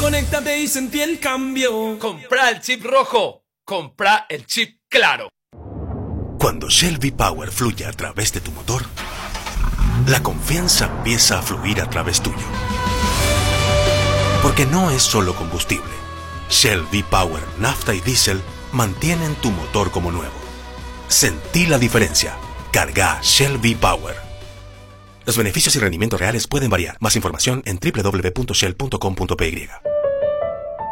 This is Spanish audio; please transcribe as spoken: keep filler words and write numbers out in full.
conéctate y sentí el cambio. Compra el chip rojo. Compra el chip claro. Cuando Shell V-Power fluye a través de tu motor, la confianza empieza a fluir a través tuyo. Porque no es solo combustible. Shell V-Power, nafta y diésel mantienen tu motor como nuevo. Sentí la diferencia. Carga Shell V-Power. Los beneficios y rendimientos reales pueden variar. Más información en doble u doble u doble u punto shell punto com punto p y.